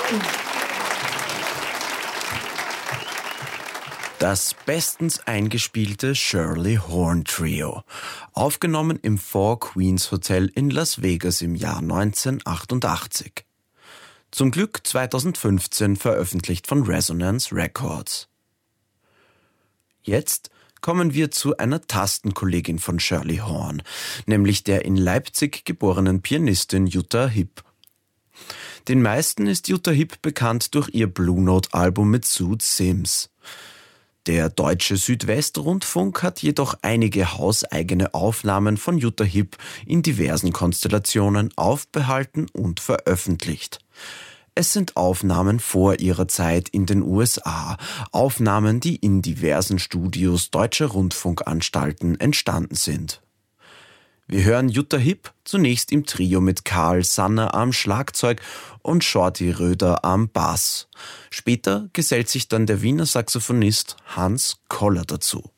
Das bestens eingespielte Shirley Horn Trio, aufgenommen im Four Queens Hotel in Las Vegas im Jahr 1988. Zum Glück 2015 veröffentlicht von Resonance Records. Jetzt kommen wir zu einer Tastenkollegin von Shirley Horn, nämlich der in Leipzig geborenen Pianistin Jutta Hipp. Den meisten ist Jutta Hipp bekannt durch ihr Blue Note-Album mit Sue Sims. Der Deutsche Südwestrundfunk hat jedoch einige hauseigene Aufnahmen von Jutta Hipp in diversen Konstellationen aufbehalten und veröffentlicht. Es sind Aufnahmen vor ihrer Zeit in den USA, Aufnahmen, die in diversen Studios deutscher Rundfunkanstalten entstanden sind. Wir hören Jutta Hipp zunächst im Trio mit Karl Sanner am Schlagzeug und Shorty Röder am Bass. Später gesellt sich dann der Wiener Saxophonist Hans Koller dazu.